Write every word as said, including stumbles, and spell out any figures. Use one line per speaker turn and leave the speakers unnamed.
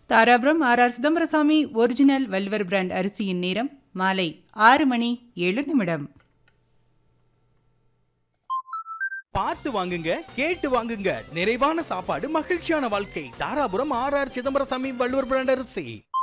Dharapuram R R Chidambarasamy original வல்வர் brand அரிசியின் நேரம் மாலை ஆறு மணி ஏழு நிமிடம்.
பார்த்து வாங்குங்க, கேட்டு வாங்குங்க. நிறைவான சாப்பாடு, மகிழ்ச்சியான வாழ்க்கை. Dharapuram R R Chidambarasamy Valluvar brand அரிசி.